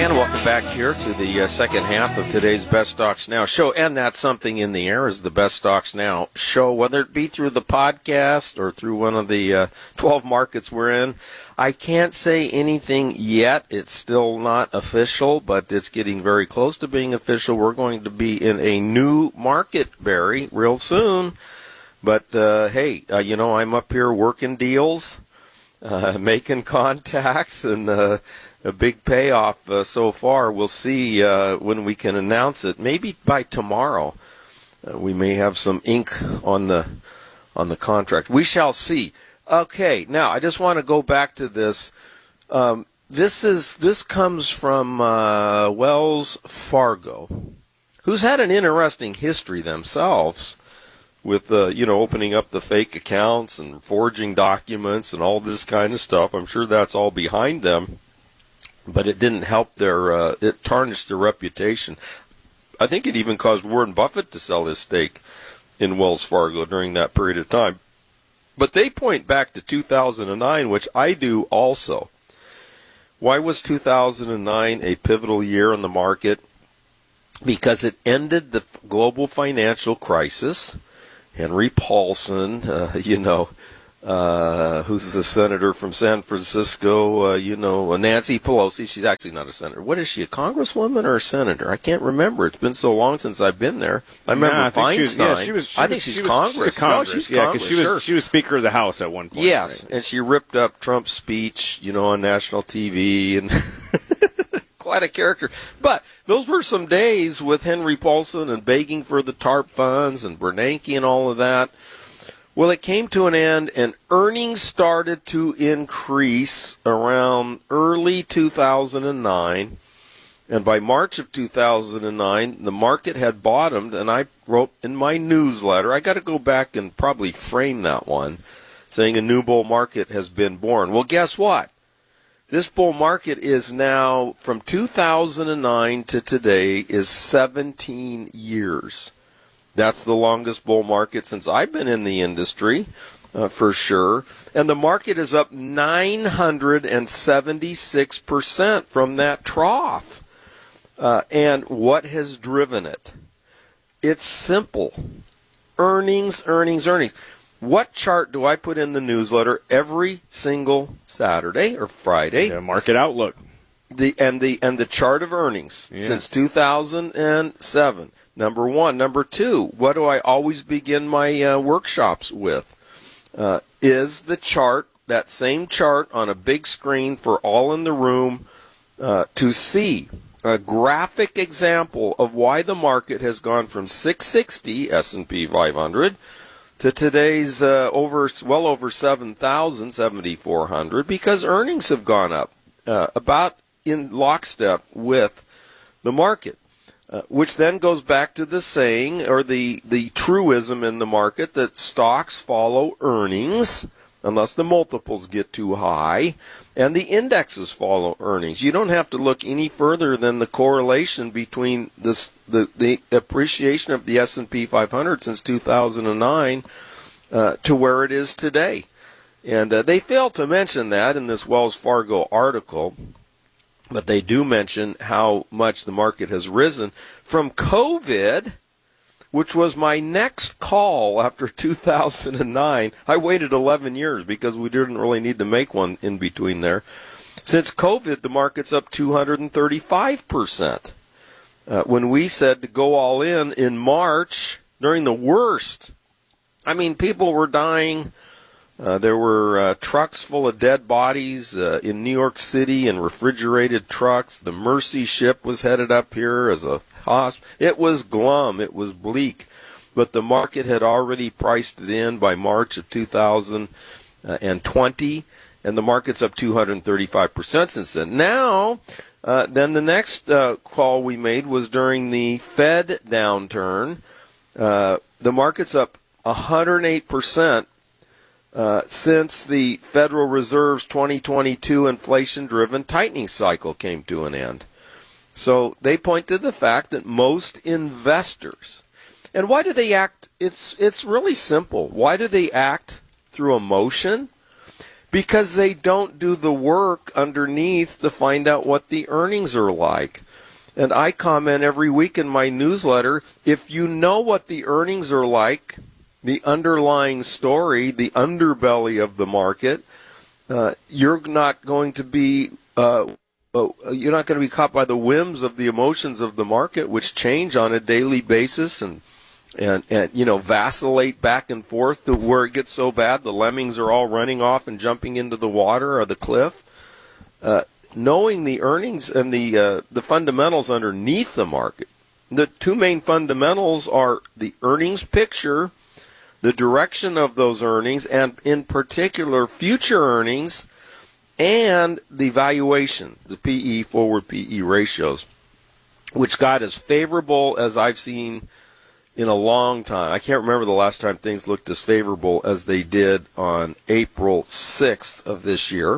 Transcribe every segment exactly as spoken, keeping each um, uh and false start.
And welcome back here to the uh, second half of today's Best Stocks Now show. And that's something in the air is the Best Stocks Now show, whether it be through the podcast or through one of the uh, twelve markets we're in. I can't say anything yet. It's still not official, but it's getting very close to being official. We're going to be in a new market, Barry, real soon. But, uh, hey, uh, you know, I'm up here working deals, uh, making contacts, and uh, a big payoff uh, so far. We'll see uh, when we can announce it. Maybe by tomorrow uh, we may have some ink on the on the contract. We shall see. Okay, now I just want to go back to this. Um, this is this comes from uh, Wells Fargo, who's had an interesting history themselves with uh, you know opening up the fake accounts and forging documents and all this kind of stuff. I'm sure that's all behind them. But it didn't help their, uh, it tarnished their reputation. I think it even caused Warren Buffett to sell his stake in Wells Fargo during that period of time. But they point back to two thousand nine, which I do also. Why was two thousand nine a pivotal year in the market? Because it ended the global financial crisis. Henry Paulson, uh, you know, Uh, who's the senator from San Francisco, uh, you know, Nancy Pelosi. She's actually not a senator. What is she, a congresswoman or a senator? I can't remember. It's been so long since I've been there. I remember yeah, I Feinstein. She was, yeah, she was, she I was, think she's she was, Congress. She's Congress. No, she's yeah, Congress, she was, sure. she was Speaker of the House at one point. Yes, right? And she ripped up Trump's speech, you know, on national T V, and quite a character. But those were some days with Henry Paulson and begging for the TARP funds and Bernanke and all of that. Well, it came to an end, and earnings started to increase around early two thousand nine. And by March of two thousand nine, the market had bottomed, and I wrote in my newsletter, I got to go back and probably frame that one, saying a new bull market has been born. Well, guess what? This bull market is now, from two thousand nine to today, is seventeen years. That's the longest bull market since I've been in the industry, uh, for sure. And the market is up nine hundred seventy-six percent from that trough. Uh, and what has driven it? It's simple. Earnings, earnings, earnings. What chart do I put in the newsletter every single Saturday or Friday? The market outlook. The and the and the chart of earnings yeah. since two thousand seven. Number one. Number two, what do I always begin my uh, workshops with? Uh, is the chart, that same chart on a big screen for all in the room uh, to see a graphic example of why the market has gone from six sixty S and P five hundred to today's uh, over well over seven thousand, seventy-four hundred, because earnings have gone up uh, about in lockstep with the market. Uh, which then goes back to the saying, or the, the truism in the market, that stocks follow earnings unless the multiples get too high, and the indexes follow earnings. You don't have to look any further than the correlation between this, the, the appreciation of the S and P five hundred since two thousand nine uh, to where it is today. And uh, they failed to mention that in this Wells Fargo article. But they do mention how much the market has risen from COVID, which was my next call after two thousand nine. I waited eleven years because we didn't really need to make one in between there. Since COVID, the market's up two hundred thirty-five percent. Uh, when we said to go all in in March, during the worst, I mean, people were dying. Uh, there were uh, trucks full of dead bodies uh, in New York City, and refrigerated trucks. The Mercy ship was headed up here as a hospital. It was glum. It was bleak. But the market had already priced it in by March of two thousand twenty, and the market's up two hundred thirty-five percent since then. Now, uh, then the next uh, call we made was during the Fed downturn. Uh, the market's up one hundred eight percent. Uh, since the Federal Reserve's twenty twenty-two inflation-driven tightening cycle came to an end. So they point to the fact that most investors, and why do they act? It's it's really simple. Why do they act through emotion? because they don't do the work underneath to find out what the earnings are like. And I comment every week in my newsletter, if you know what the earnings are like, the underlying story, the underbelly of the market, uh, you're not going to be uh, uh, you're not going to be caught by the whims of the emotions of the market, which change on a daily basis and and and you know vacillate back and forth to where it gets so bad the lemmings are all running off and jumping into the water or the cliff. Uh, knowing the earnings and the uh, the fundamentals underneath the market, the two main fundamentals are the earnings picture, the direction of those earnings, and in particular future earnings, and the valuation, the P E, forward P E ratios, which got as favorable as I've seen in a long time. I can't remember the last time things looked as favorable as they did on April sixth of this year.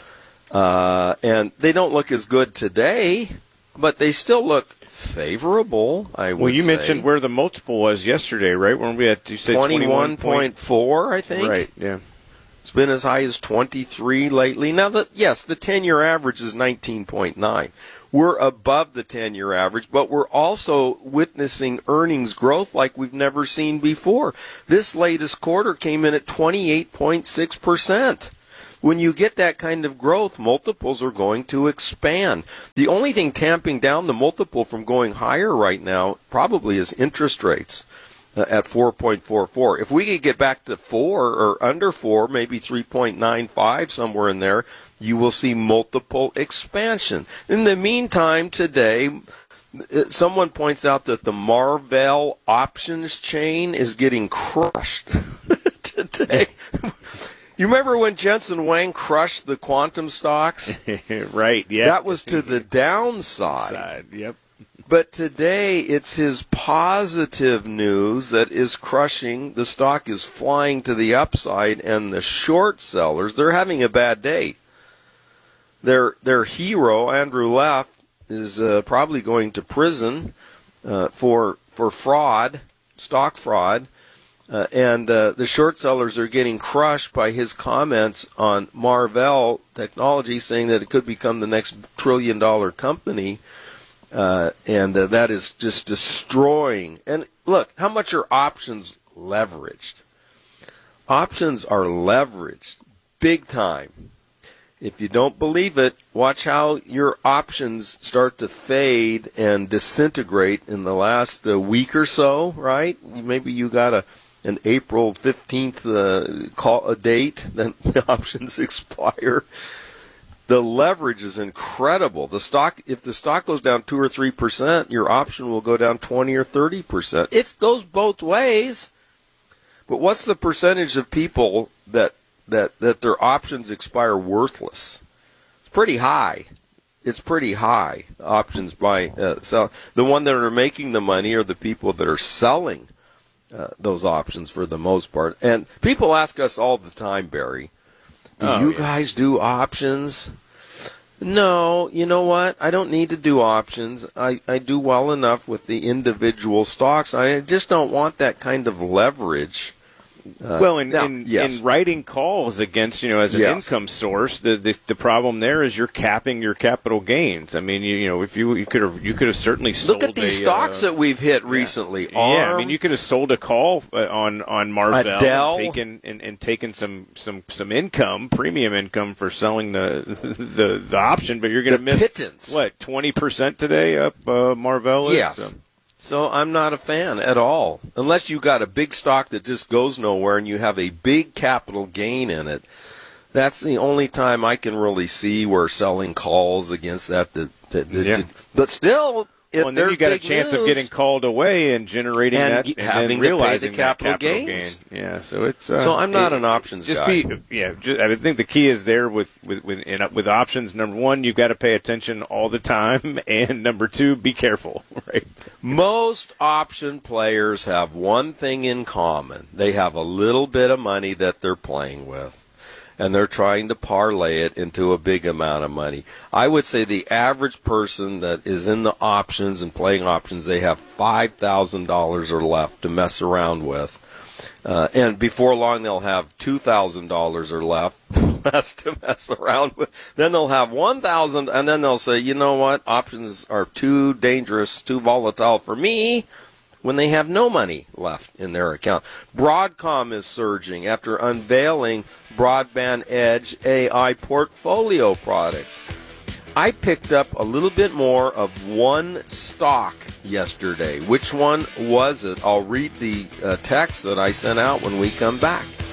Uh, and they don't look as good today, but they still look favorable, I would say. Well, you say. mentioned where the multiple was yesterday, right? When we had, you said twenty-one point four, I think. Right, yeah. It's been as high as twenty-three lately. Now, the, yes, the ten-year average is nineteen point nine. We're above the ten-year average, but we're also witnessing earnings growth like we've never seen before. This latest quarter came in at twenty-eight point six percent. When you get that kind of growth, multiples are going to expand. The only thing tamping down the multiple from going higher right now probably is interest rates uh, at four point four four. If we could get back to four or under four, maybe three point nine five, somewhere in there, you will see multiple expansion. In the meantime, today, someone points out that the Marvell options chain is getting crushed today. You remember when Jensen Huang crushed the quantum stocks? Right, yeah. That was to the downside. Side, yep. But today it's his positive news that is crushing. The stock is flying to the upside, and the short sellers, they're having a bad day. Their their hero, Andrew Leff, is uh, probably going to prison uh, for for fraud, stock fraud. Uh, and uh, the short sellers are getting crushed by his comments on Marvell Technology, saying that it could become the next trillion-dollar company, uh, and uh, that is just destroying. And look, how much are options leveraged? Options are leveraged big time. If you don't believe it, watch how your options start to fade and disintegrate in the last uh, week or so, right? Maybe you got a an April fifteenth uh, call a date, then the options expire. The leverage is incredible. The stock, if the stock goes down two or three percent, your option will go down twenty or thirty percent. It goes both ways. But what's the percentage of people that that that their options expire worthless? It's pretty high. It's pretty high. Options by uh, so the one that are making the money are the people that are selling Uh, those options for the most part. And people ask us all the time, Barry, do oh, you yeah. guys do options? No, you know what? I don't need to do options. I, I do well enough with the individual stocks. I just don't want that kind of leverage. Uh, well, in, now, in, yes. in writing calls against, you know, as an yes. income source, the, the the problem there is you're capping your capital gains. I mean, you, you know, if you you could have you could have certainly sold. Look at these a, stocks uh, that we've hit yeah. recently. Yeah, Arm, I mean, you could have sold a call on on Marvell Dell. and taken and, and taken some, some, some income, premium income for selling the the, the option, but you're going to miss pittance. What twenty percent today up uh, Marvell is. Yes. So. So I'm not a fan at all. Unless you got a big stock that just goes nowhere and you have a big capital gain in it. That's the only time I can really see where selling calls against that. that, that, that yeah. But still, if well, and then you got a chance news, of getting called away and generating and that, g- and having then to realizing pay the capital, that capital gains. gain. Yeah, so it's uh, so I'm not it, an options just guy. Be, yeah, just, I think the key is there with with with, in, with options. Number one, you've got to pay attention all the time, and number two, be careful. Right. Most option players have one thing in common: they have a little bit of money that they're playing with, and they're trying to parlay it into a big amount of money. I would say the average person that is in the options and playing options, they have five thousand dollars or left to mess around with. Uh, and before long, they'll have two thousand dollars or left mess to mess around with. Then they'll have one thousand, and then they'll say, you know what, options are too dangerous, too volatile for me, when they have no money left in their account. Broadcom is surging after unveiling Broadband Edge A I portfolio products. I picked up a little bit more of one stock yesterday. Which one was it? I'll read the uh, text that I sent out when we come back.